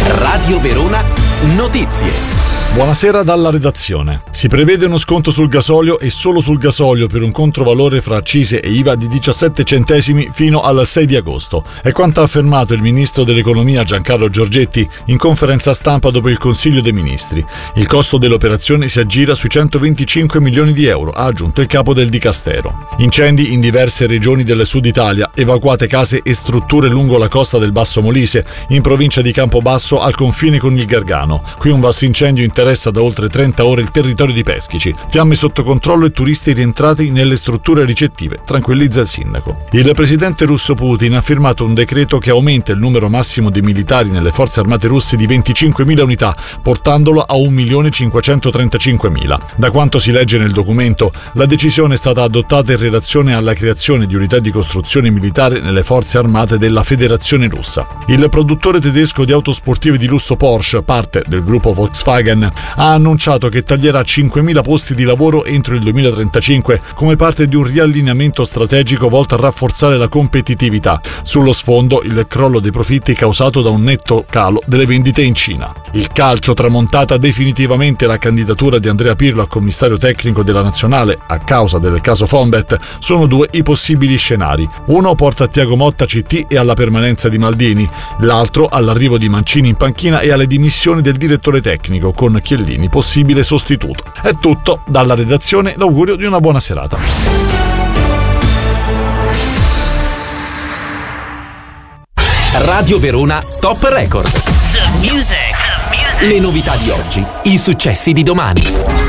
Radio Verona Notizie. Buonasera dalla redazione. Si prevede uno sconto sul gasolio e solo sul gasolio per un controvalore fra accise e IVA di 17 centesimi fino al 6 di agosto. È quanto ha affermato il ministro dell'economia Giancarlo Giorgetti in conferenza stampa dopo il Consiglio dei Ministri. Il costo dell'operazione si aggira sui 125 milioni di euro, ha aggiunto il capo del Dicastero. Incendi in diverse regioni del sud Italia, evacuate case e strutture lungo la costa del Basso Molise, in provincia di Campobasso al confine con il Gargano. Qui un vasto incendio interessa da oltre 30 ore il territorio di Peschici. Fiamme sotto controllo e turisti rientrati nelle strutture ricettive, tranquillizza il sindaco. Il presidente russo Putin ha firmato un decreto che aumenta il numero massimo di militari nelle forze armate russe di 25.000 unità, portandolo a 1.535.000. Da quanto si legge nel documento, la decisione è stata adottata in relazione alla creazione di unità di costruzione militare nelle forze armate della Federazione Russa. Il produttore tedesco di auto sportive di lusso Porsche, parte del gruppo Volkswagen, ha annunciato che taglierà 5.000 posti di lavoro entro il 2035 come parte di un riallineamento strategico volto a rafforzare la competitività. Sullo sfondo il crollo dei profitti causato da un netto calo delle vendite in Cina. Il calcio, tramontata definitivamente la candidatura di Andrea Pirlo a commissario tecnico della nazionale a causa del caso Fonbet, sono due i possibili scenari. Uno porta a Thiago Motta CT e alla permanenza di Maldini, l'altro all'arrivo di Mancini in panchina e alle dimissioni del direttore tecnico, con Chiellini possibile sostituto. È tutto dalla redazione, l'augurio di una buona serata. Radio Verona Top Record. The music. Le novità di oggi, i successi di domani.